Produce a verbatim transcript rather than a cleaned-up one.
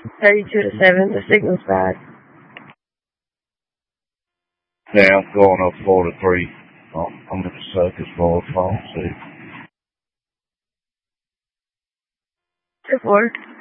thirty-two to seven, the signal's bad. Yeah, I'm going up four to three. Oh, I'm in the circus for phone, see. Two four.